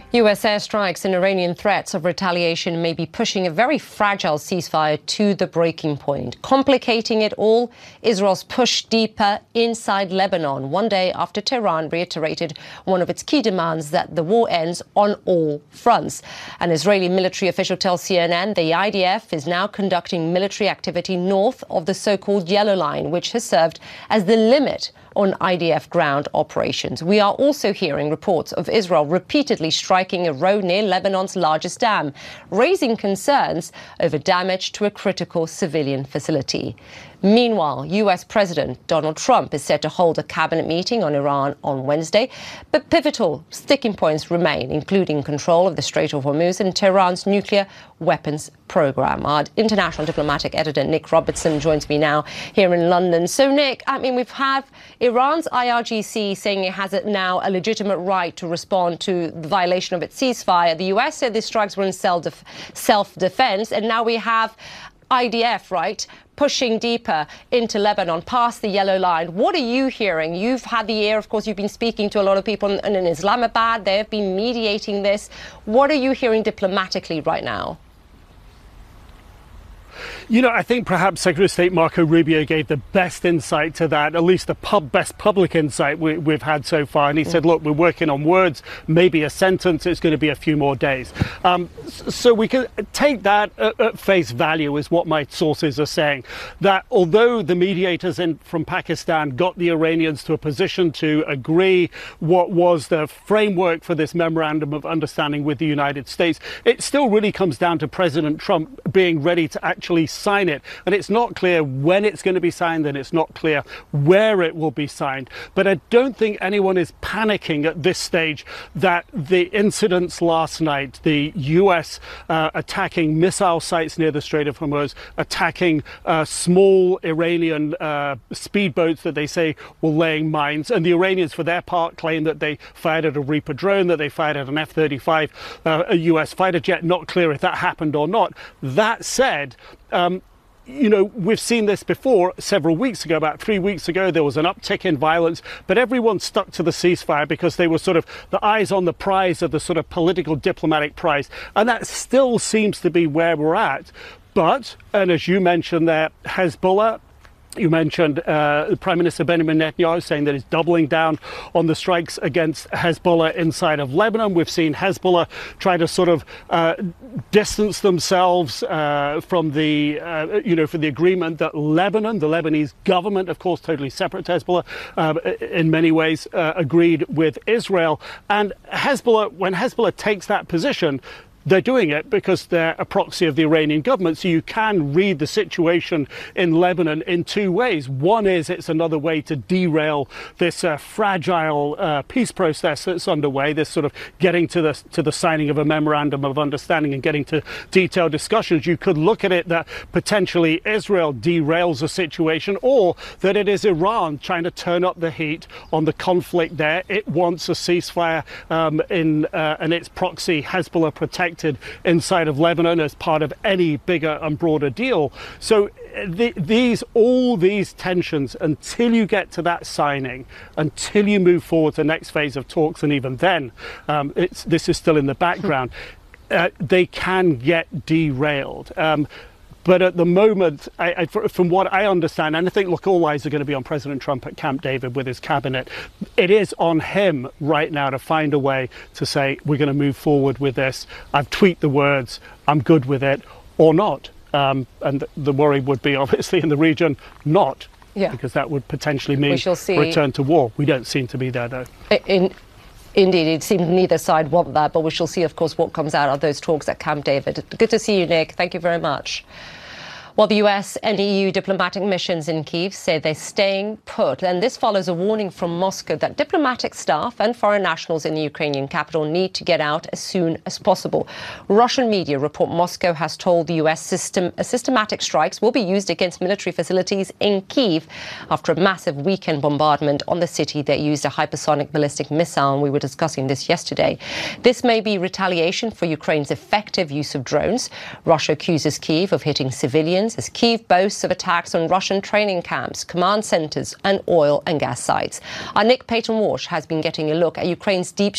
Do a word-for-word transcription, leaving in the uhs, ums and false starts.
U S airstrikes and Iranian threats of retaliation may be pushing a very fragile ceasefire to the breaking point. Complicating it all, Israel's push deeper inside Lebanon, one day after Tehran reiterated one of its key demands that the war ends on all fronts. An Israeli military official tells C N N the I D F is now conducting military activity north of the so-called Yellow Line, which has served as the limit on I D F ground operations. We are also hearing reports of Israel repeatedly striking a road near Lebanon's largest dam, raising concerns over damage to a critical civilian facility. Meanwhile, U S President Donald Trump is set to hold a cabinet meeting on Iran on Wednesday, but pivotal sticking points remain, including control of the Strait of Hormuz and Tehran's nuclear weapons program. Our international diplomatic editor, Nick Robertson, joins me now here in London. So, Nick, I mean, we've had Iran's I R G C saying it has now a legitimate right to respond to the violation of its ceasefire. The U S said these strikes were in self-defense, and now we have I D F, right, pushing deeper into Lebanon, past the Yellow Line. What are you hearing? You've had the ear, of course, you've been speaking to a lot of people in, in Islamabad. They've been mediating this. What are you hearing diplomatically right now? You know, I think perhaps Secretary of State Marco Rubio gave the best insight to that, at least the pub, best public insight we, we've had so far. And he mm. said, look, we're working on words, maybe a sentence, it's going to be a few more days. Um, so we can take that at, at face value is what my sources are saying, that although the mediators in, from Pakistan got the Iranians to a position to agree what was the framework for this memorandum of understanding with the United States, it still really comes down to President Trump being ready to actually sign it. And it's not clear when it's going to be signed, and it's not clear where it will be signed. But I don't think anyone is panicking at this stage that the incidents last night, the U S uh, attacking missile sites near the Strait of Hormuz, attacking uh, small Iranian uh, speedboats that they say were laying mines, and the Iranians for their part claim that they fired at a Reaper drone, that they fired at an F thirty-five, uh, a U S fighter jet. Not clear if that happened or not. That said, Um, you know, we've seen this before several weeks ago, about three weeks ago, there was an uptick in violence, but everyone stuck to the ceasefire because they were sort of the eyes on the prize of the sort of political diplomatic prize. And that still seems to be where we're at. But, and as you mentioned there, Hezbollah, you mentioned uh, Prime Minister Benjamin Netanyahu saying that he's doubling down on the strikes against Hezbollah inside of Lebanon. We've seen Hezbollah try to sort of uh, distance themselves uh, from the, uh, you know, for the agreement that Lebanon, the Lebanese government, of course, totally separate to Hezbollah, uh, in many ways uh, agreed with Israel. And Hezbollah, when Hezbollah takes that position, they're doing it because they're a proxy of the Iranian government. So you can read the situation in Lebanon in two ways. One is it's another way to derail this uh, fragile uh, peace process that's underway, this sort of getting to the, to the signing of a memorandum of understanding and getting to detailed discussions. You could look at it that potentially Israel derails the situation, or that it is Iran trying to turn up the heat on the conflict there. It wants a ceasefire um, in uh, and its proxy Hezbollah protected inside of Lebanon as part of any bigger and broader deal. So the, these all these tensions, until you get to that signing, until you move forward to the next phase of talks, and even then um, it's, this is still in the background, uh, they can get derailed. Um, But at the moment, I, I, from what I understand, and I think, look, all eyes are going to be on President Trump at Camp David with his cabinet. It is on him right now to find a way to say, we're going to move forward with this. I've tweaked the words. I'm good with it, or not. Um, and the worry would be, obviously, in the region, not. Yeah. Because that would potentially mean return to war. We don't seem to be there, though. In Indeed, it seems neither side want that, but we shall see, of course, what comes out of those talks at Camp David. Good to see you, Nick. Thank you very much. Well, the U S and E U diplomatic missions in Kyiv say they're staying put, and this follows a warning from Moscow that diplomatic staff and foreign nationals in the Ukrainian capital need to get out as soon as possible. Russian media report Moscow has told the U S system, uh, systematic strikes will be used against military facilities in Kyiv after a massive weekend bombardment on the city that used a hypersonic ballistic missile, and we were discussing this yesterday. This may be retaliation for Ukraine's effective use of drones. Russia accuses Kyiv of hitting civilians, as Kyiv boasts of attacks on Russian training camps, command centres and oil and gas sites. Our Nick Payton-Walsh has been getting a look at Ukraine's deep